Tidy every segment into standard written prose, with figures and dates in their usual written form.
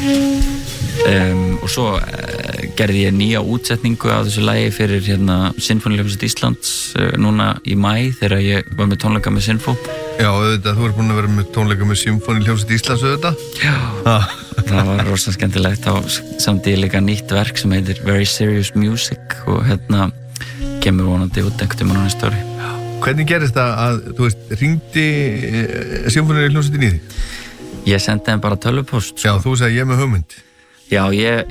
og svo gerði ég nýja útsetningu af þessu lagi fyrir Sinfóníuhljómsveit Íslands núna í maí þegar ég var með tónleika með Sinfó. Já, auðvitað, þú búin að vera með tónleika með Sinfóníuhljómsveit Íslands auðvitað. Já, það var rosa skemmtilegt. Þá samdi ég líka nýtt verk sem heitir Very Serious Music og kemur vonandi út einhvern tímann á næsta ári. Hvernig gerist það að, þú veist, hringdi Sinfóníuhljómsveitin í þig? Ég sendi þeim bara tölvupóst. Já, þú sagði ég með hugmynd. Já, ég,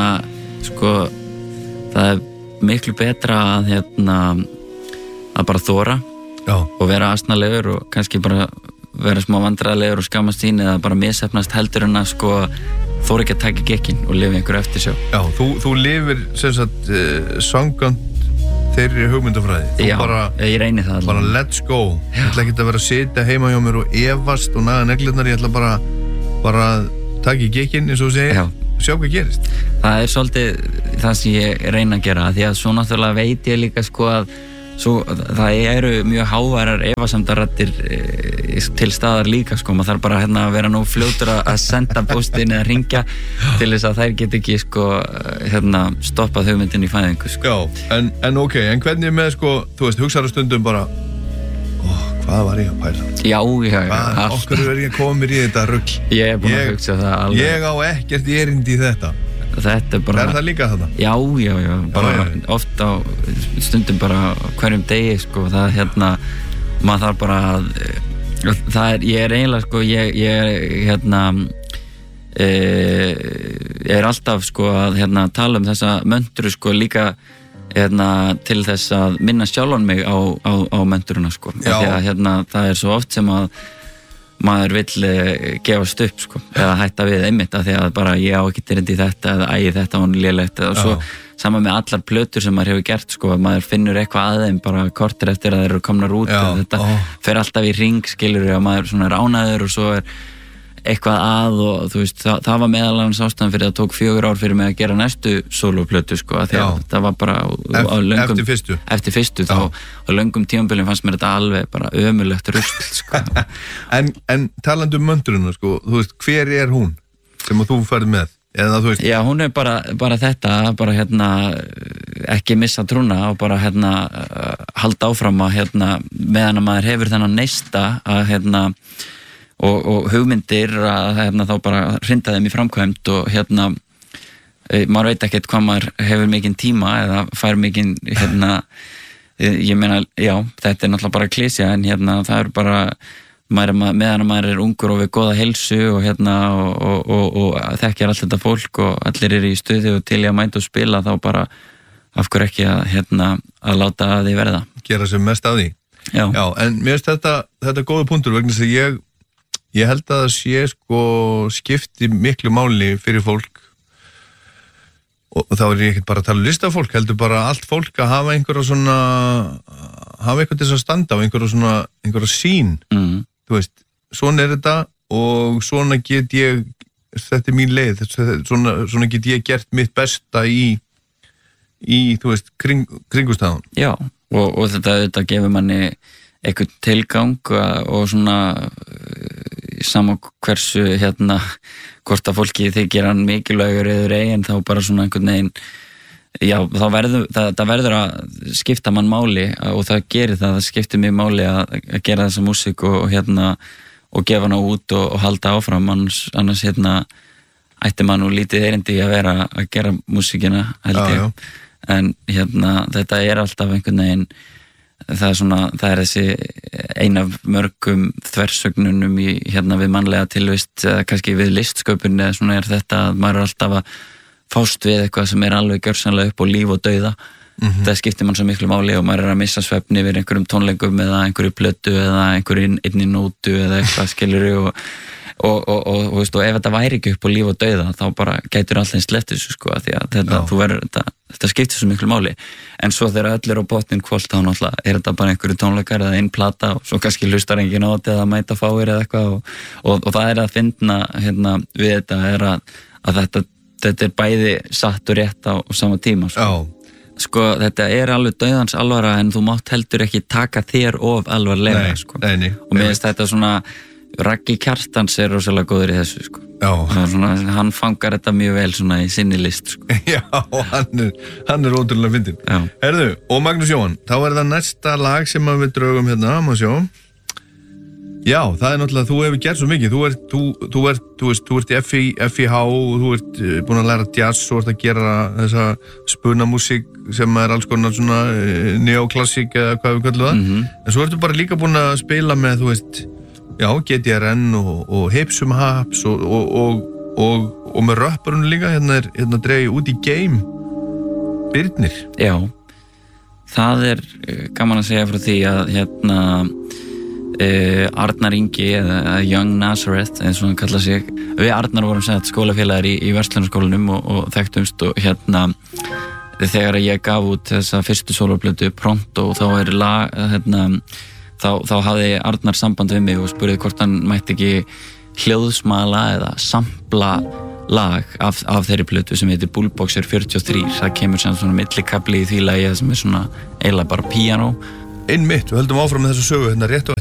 það er miklu betra að bara þora og vera asnalegur og kannski bara vera smá vandræðalegur og skammast sín eða bara misheppnast heldur en að þora ekki að taka gekkin og lifa einhverju eftirsjá. Já, þú lifir sem sagt samkvæmt þeirri hugmyndafræði. Já, ég reyni það alveg. Bara let's go. Ég ætla ekki að vera að sitja heima hjá mér og efast og naga neglurnar, ég ætla bara að taka í gekkin eins og þú segir. Já. Sjá hvað gerist. Það er svolítið það sem ég reyna að gera því að svo náttúrulega veit ég líka að það eru mjög háværar efasemdarraddir til staðar líka maður þarf bara að vera nú fljótur að senda póstin eða ringja til þess að þær get ekki stoppað hugmyndin í fæðingu. Já, en ok, en hvernig með þú veist, hugsaðu stundum bara hvað var ég að pæla? Já. Okkur er ég að koma mér í þetta rugl. Ég er búin að hugsa það alveg. Ég á ekkert erindi í þetta. Þetta er bara... Er það líka þetta? Já. Bara oft á stundum bara hverjum degi, það maður þarf bara að... Ég er eiginlega, ég er alltaf, að tala um þessa möntru, líka... til þess að minna sjálfan mig á menturuna því að það er svo oft sem að maður vill gefast upp eða hætta við einmitt að því að bara ég á ekki erindi í þetta eða ægi þetta og lélegt og svo saman með allar plötur sem maður hefur gert maður finnur eitthvað að þeim bara kortir eftir að þeir eru komnar út og þetta fer alltaf í hring skilur og maður svona er ánæður og svo er eitthvað að og þú veist það var meðal annars ástæðan fyrir að það tók 4 ár fyrir mig að gera næstu sólóplötu því að það var bara eftir fyrstu þá á löngum tímabilin fannst mér þetta alveg bara ömurlegt rusl en talandi um möndruna þú veist hver er hún sem þú ferð með eða þú veist Já hún er bara þetta bara ekki missa trúna og bara halda áfram að meðan að maður hefur þennan neista að og hugmyndir að þá bara hrinda þeim í framkvæmd og maður veit ekkert hvað maður hefur mikinn tíma eða fær mikinn ég meina, já, þetta er náttúrulega bara klísja en það er bara meðan maður er ungur og við góða heilsu og þekkjar allt þetta fólk og allir eru í stuði og til í að mæta og spila þá bara af hverju ekki að láta því verða. Gera sem mest af því. Já, en mér finnst þetta góða punktur vegna þess að ég held að það sé skipti miklu máli fyrir fólk og þá er ég ekkert bara að tala listafólk, heldur bara allt fólk að hafa hafa eitthvað til þess að standa á einhverja sín þú veist, svona er þetta og svona get ég þetta er mín leið, svona get ég gert mitt besta í þú veist, kringustæðun. Já, og þetta gefur manni eitthvað tilgang og svona sama hversu hvort að fólki þykir hann mikilvægur eður en þá bara svona einhvern veginn já, það verður að skipta mann máli og það gerir það skiptir mig máli að gera þessa músík og og gefa hana út og halda áfram annars ætti mann og lítið erindi að vera að gera músíkina held ég en þetta er alltaf einhvern veginn það er þessi ein af mörgum þversögnunum í við mannlega tilvist kannski við listsköpun eða svona er þetta að maður er alltaf að fást við eitthvað sem er alveg gjörsamlega upp á líf og dauða það skiptir mann svo miklu máli og maður er að missa svefni yfir einhverjum tónleikum eða einhverju plötu eða einhverju einni nótu eða eitthvað skilur og veist, og ef þetta væri ekki upp á líf og dauða þá bara gætur alltaf sleppt þessu því að þetta skiptir svo miklu máli en svo þegar öll er á botnin kvöld þá náttúrulega er þetta bara einhverju tónleikar eða einn plata og svo kannski hlustar enginn á þetta eða mæta fáir eða eitthvað og það er að finna við þetta er að þetta er bæði satt og rétt á sama tíma þetta er alveg dauðans alvara en þú mátt heldur ekki taka þér of alvarlega og mér finnst þetta svona Raggi Kjartans rosalega góður í þessu sko. Svona, hann fangar þetta mjög vel svona í sinni list sko. Já, hann ótrúlega fyndinn. Herðu, og Magnús Jóhann, þá það næsta lag sem við draugum hérna, má sjá. Já, það náttúrulega, þú hefur gert svo mikið, þú ert í FIH og þú ert búin að læra jazz og ert að gera þessa spunamúsík sem alls konar svona neoklassík eða hvað við kallum það, en svo ertu bara líka búin að spila með, þú veist, já, GTRN og Hipsum Haps og með röpparunum líka, hérna dreigi út í game, Birnir. Já, það gaman að segja frá því að hérna Arnar Ingi eða Young Nazareth eins og hann kalla sig við Arnar vorum skólafélagar í verslunarskólanum og þekktumst og hérna þegar ég gaf út þessa fyrstu sólóplötu Pronto þá þá hafði Arnar samband við mig og spurði hvort hann mætti ekki hljóðsmala eða sampla lag af þeirri plötu sem heitir Bullboxer 43 það kemur sem svona millikabli í því lagi sem svona eiginlega bara píanó Einmitt, við höldum áfram með þessu sögu hérna rétt og